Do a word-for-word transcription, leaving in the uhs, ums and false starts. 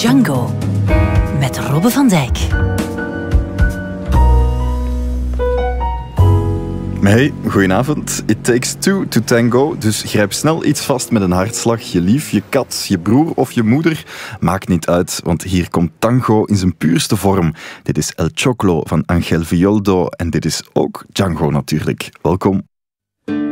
Django met Robbe van Dijk. Hey, goedenavond. It takes two to tango, dus grijp snel iets vast met een hartslag. Je lief, je kat, je broer of je moeder. Maakt niet uit, want hier komt tango in zijn puurste vorm. Dit is El Choclo van Angel Violdo en dit is ook Django natuurlijk. Welkom.